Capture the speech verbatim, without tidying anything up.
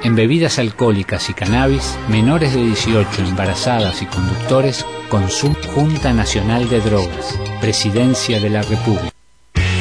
En bebidas alcohólicas y cannabis, menores de dieciocho, embarazadas y conductores, consumo. Junta Nacional de Drogas, Presidencia de la República.